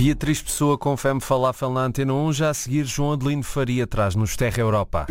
Beatriz Pessoa com Femme Falafel na Antena 1. Já a seguir, João Adelino Faria traz-nos Terra Europa.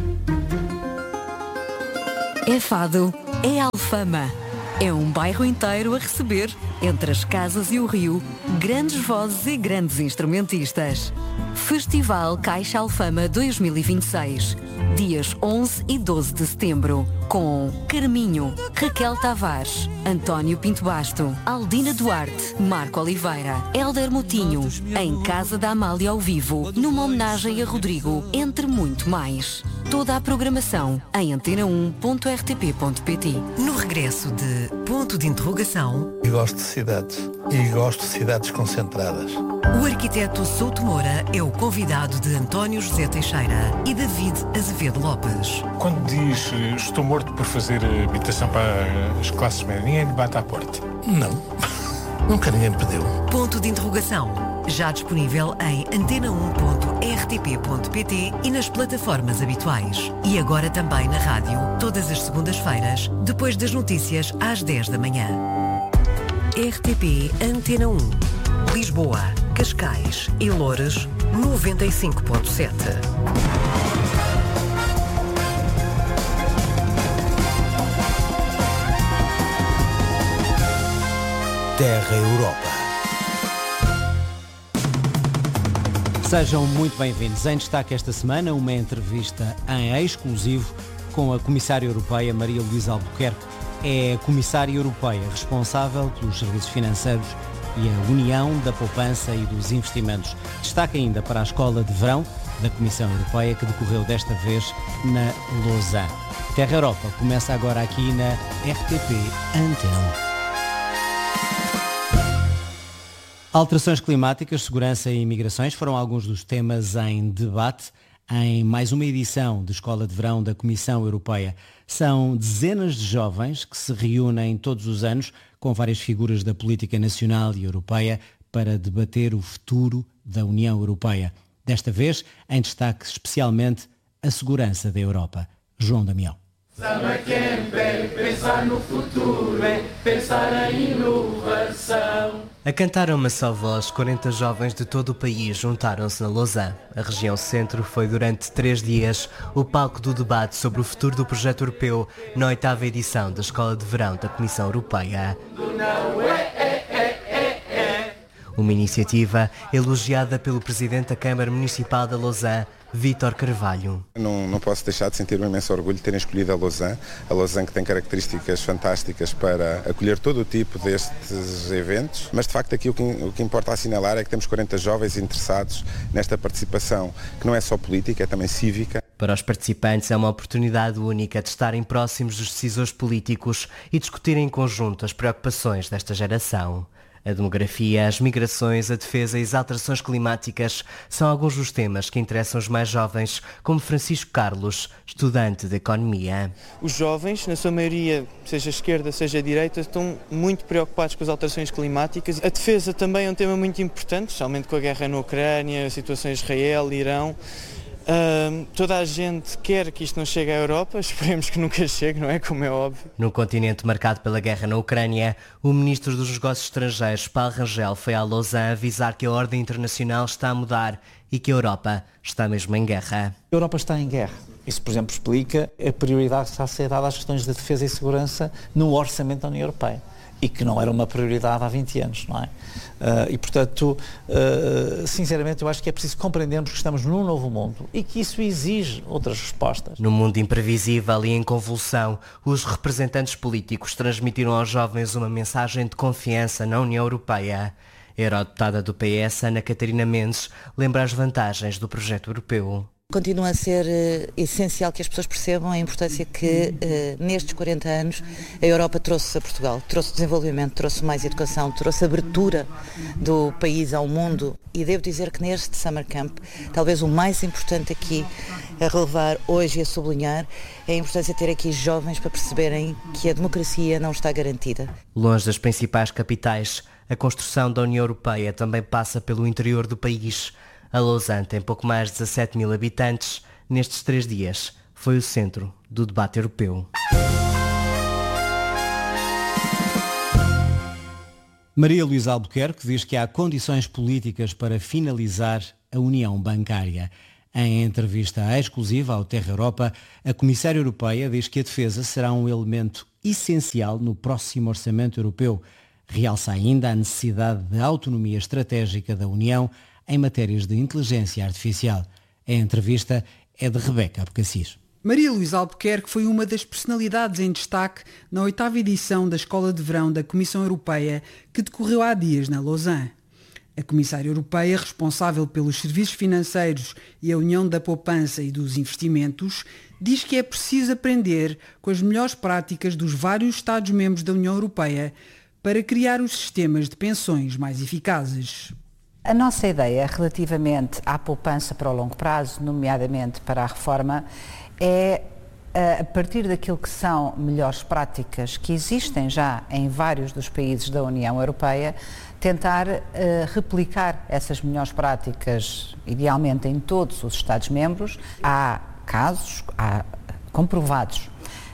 É Fado, é Alfama. É um bairro inteiro a receber, entre as casas e o rio, grandes vozes e grandes instrumentistas. Festival Caixa Alfama 2026, dias 11 e 12 de setembro, com Carminho, Raquel Tavares, António Pinto Basto, Aldina Duarte, Marco Oliveira, Hélder Moutinho, em Casa da Amália ao vivo, numa homenagem a Rodrigo, entre muito mais. Toda a programação em antena1.rtp.pt. No regresso de Ponto de Interrogação... Eu gosto de cidades. E gosto de cidades concentradas. O arquiteto Souto Moura é o convidado de António José Teixeira e David Azevedo Lopes. Quando diz estou morto por fazer habitação para as classes médias, ninguém lhe bate à porta? Não. Nunca ninguém me pediu. Ponto de Interrogação. Já disponível em antena1.rtp.pt e nas plataformas habituais. E agora também na rádio, todas as segundas-feiras, depois das notícias às 10 da manhã. RTP Antena 1. Lisboa, Cascais e Loures, 95.7. Terra Europa. Sejam muito bem-vindos. Em destaque esta semana, uma entrevista em exclusivo com a Comissária Europeia Maria Luísa Albuquerque. É a Comissária Europeia responsável pelos serviços financeiros e a União da Poupança e dos Investimentos. Destaque ainda para a Escola de Verão da Comissão Europeia, que decorreu desta vez na Lausanne. Terra Europa começa agora aqui na RTP Antena 1. Alterações climáticas, segurança e imigrações foram alguns dos temas em debate em mais uma edição de Escola de Verão da Comissão Europeia. São dezenas de jovens que se reúnem todos os anos com várias figuras da política nacional e europeia para debater o futuro da União Europeia. Desta vez, em destaque especialmente a segurança da Europa. João Damião. Pensar no futuro é pensar em inovação. A cantar a uma só voz, 40 jovens de todo o país juntaram-se na Lausanne. A região centro foi durante 3 dias o palco do debate sobre o futuro do projeto europeu na 8ª edição da Escola de Verão da Comissão Europeia. Uma iniciativa elogiada pelo Presidente da Câmara Municipal da Lausanne, Vítor Carvalho. Não posso deixar de sentir um imenso orgulho de terem escolhido a Lausanne que tem características fantásticas para acolher todo o tipo destes eventos, mas de facto aqui o que importa assinalar é que temos 40 jovens interessados nesta participação, que não é só política, é também cívica. Para os participantes é uma oportunidade única de estarem próximos dos decisores políticos e discutirem em conjunto as preocupações desta geração. A demografia, as migrações, a defesa e as alterações climáticas são alguns dos temas que interessam os mais jovens, como Francisco Carlos, estudante de Economia. Os jovens, na sua maioria, seja esquerda, seja direita, estão muito preocupados com as alterações climáticas. A defesa também é um tema muito importante, especialmente com a guerra na Ucrânia, a situação em Israel, Irão. Toda a gente quer que isto não chegue à Europa, esperemos que nunca chegue, não é? Como é óbvio. Num continente marcado pela guerra na Ucrânia, o Ministro dos Negócios Estrangeiros, Paulo Rangel, foi à Lausanne avisar que a ordem internacional está a mudar e que a Europa está mesmo em guerra. A Europa está em guerra. Isso, por exemplo, explica a prioridade que está a ser dada às questões de defesa e segurança no orçamento da União Europeia. E que não era uma prioridade há 20 anos, não é? E, portanto, sinceramente, eu acho que é preciso compreendermos que estamos num novo mundo e que isso exige outras respostas. No mundo imprevisível e em convulsão, os representantes políticos transmitiram aos jovens uma mensagem de confiança na União Europeia. A eurodeputada do PS, Ana Catarina Mendes, lembra as vantagens do projeto europeu. Continua a ser essencial que as pessoas percebam a importância que nestes 40 anos a Europa trouxe a Portugal. Trouxe desenvolvimento, trouxe mais educação, trouxe abertura do país ao mundo. E devo dizer que neste Summer Camp, talvez o mais importante aqui a relevar hoje e a sublinhar é a importância de ter aqui jovens para perceberem que a democracia não está garantida. Longe das principais capitais, a construção da União Europeia também passa pelo interior do país. A Lausanne tem pouco mais de 17 mil habitantes. Nestes 3 dias, foi o centro do debate europeu. Maria Luísa Albuquerque diz que há condições políticas para finalizar a União Bancária. Em entrevista exclusiva ao Terra Europa, a Comissária Europeia diz que a defesa será um elemento essencial no próximo Orçamento Europeu. Realça ainda a necessidade de autonomia estratégica da União em matérias de inteligência artificial. A entrevista é de Rebeca Abcacis. Maria Luísa Albuquerque foi uma das personalidades em destaque na 8ª edição da Escola de Verão da Comissão Europeia, que decorreu há dias na Lausanne. A Comissária Europeia, responsável pelos serviços financeiros e a União da Poupança e dos Investimentos, diz que é preciso aprender com as melhores práticas dos vários Estados-membros da União Europeia para criar os sistemas de pensões mais eficazes. A nossa ideia relativamente à poupança para o longo prazo, nomeadamente para a reforma, é, a partir daquilo que são melhores práticas que existem já em vários dos países da União Europeia, tentar replicar essas melhores práticas, idealmente em todos os Estados-membros. Há casos comprovados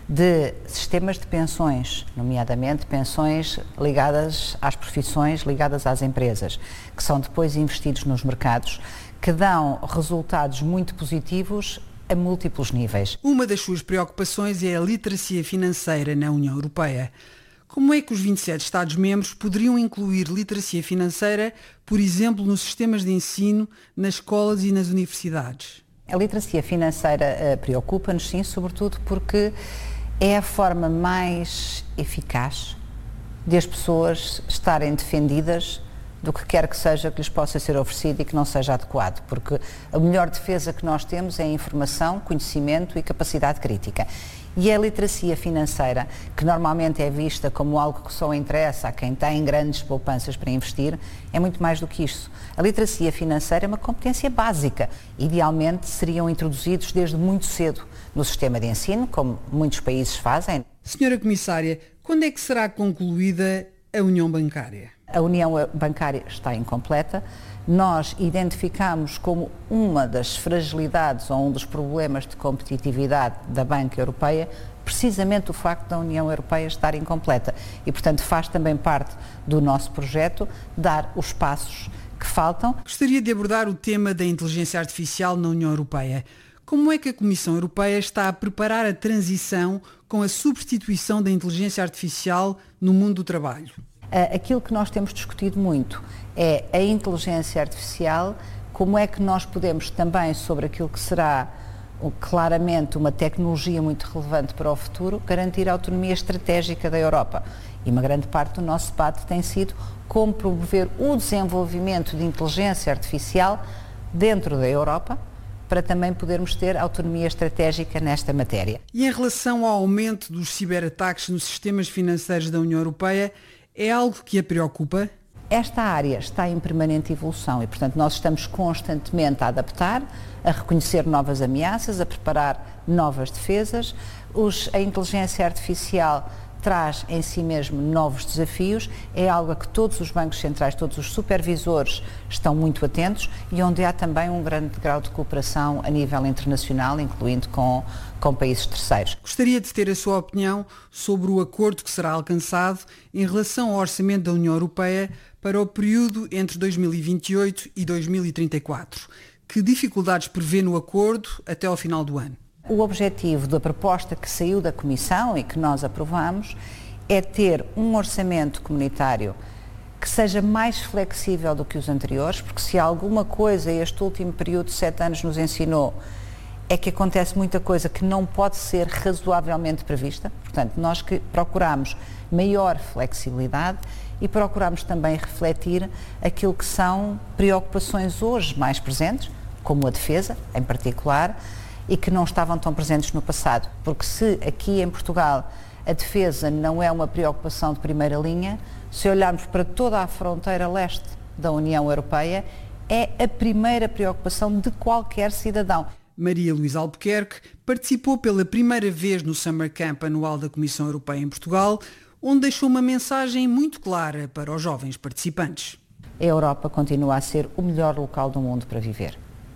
de sistemas de pensões, nomeadamente pensões ligadas às profissões, ligadas às empresas, que são depois investidos nos mercados, que dão resultados muito positivos a múltiplos níveis. Uma das suas preocupações é a literacia financeira na União Europeia. Como é que os 27 Estados-membros poderiam incluir literacia financeira, por exemplo, nos sistemas de ensino, nas escolas e nas universidades? A literacia financeira preocupa-nos, sim, sobretudo porque é a forma mais eficaz de as pessoas estarem defendidas do que quer que seja que lhes possa ser oferecido e que não seja adequado, porque a melhor defesa que nós temos é a informação, conhecimento e capacidade crítica. E a literacia financeira, que normalmente é vista como algo que só interessa a quem tem grandes poupanças para investir, é muito mais do que isso. A literacia financeira é uma competência básica. Idealmente seriam introduzidos desde muito cedo no sistema de ensino, como muitos países fazem. Senhora Comissária, quando é que será concluída a União Bancária? A União Bancária está incompleta. Nós identificamos como uma das fragilidades ou um dos problemas de competitividade da banca europeia precisamente o facto da União Europeia estar incompleta e, portanto, faz também parte do nosso projeto dar os passos que faltam. Gostaria de abordar o tema da inteligência artificial na União Europeia. Como é que a Comissão Europeia está a preparar a transição com a substituição da inteligência artificial no mundo do trabalho? Aquilo que nós temos discutido muito é a inteligência artificial, como é que nós podemos também, sobre aquilo que será claramente uma tecnologia muito relevante para o futuro, garantir a autonomia estratégica da Europa. E uma grande parte do nosso debate tem sido como promover o desenvolvimento de inteligência artificial dentro da Europa, para também podermos ter autonomia estratégica nesta matéria. E em relação ao aumento dos ciberataques nos sistemas financeiros da União Europeia, é algo que a preocupa? Esta área está em permanente evolução e, portanto, nós estamos constantemente a adaptar, a reconhecer novas ameaças, a preparar novas defesas. A inteligência artificial traz em si mesmo novos desafios, é algo a que todos os bancos centrais, todos os supervisores estão muito atentos e onde há também um grande grau de cooperação a nível internacional, incluindo com países terceiros. Gostaria de ter a sua opinião sobre o acordo que será alcançado em relação ao orçamento da União Europeia para o período entre 2028 e 2034. Que dificuldades prevê no acordo até ao final do ano? O objetivo da proposta que saiu da Comissão e que nós aprovamos é ter um orçamento comunitário que seja mais flexível do que os anteriores, porque se alguma coisa este último período de 7 anos nos ensinou é que acontece muita coisa que não pode ser razoavelmente prevista. Portanto, nós que procuramos maior flexibilidade e procuramos também refletir aquilo que são preocupações hoje mais presentes, como a defesa, em particular, e que não estavam tão presentes no passado. Porque se aqui em Portugal a defesa não é uma preocupação de primeira linha, se olharmos para toda a fronteira leste da União Europeia, é a primeira preocupação de qualquer cidadão. Maria Luísa Albuquerque participou pela primeira vez no Summer Camp anual da Comissão Europeia em Portugal, onde deixou uma mensagem muito clara para os jovens participantes. A Europa continua a ser o melhor local do mundo para viver.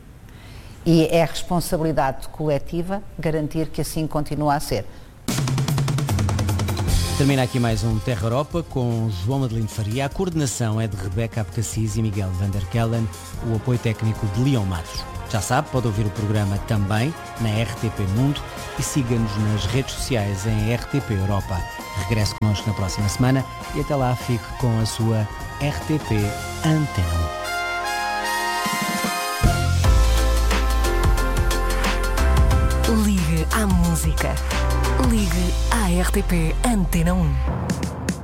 E é responsabilidade coletiva garantir que assim continua a ser. Termina aqui mais um Terra Europa com João Adelino Faria. A coordenação é de Rebeca Abcacis e Miguel van der Kellen, o apoio técnico de Leão Matos. Já sabe, pode ouvir o programa também na RTP Mundo e siga-nos nas redes sociais em RTP Europa. Regresse connosco na próxima semana e até lá fique com a sua RTP Antena 1. Ligue à música. Ligue à RTP Antena 1.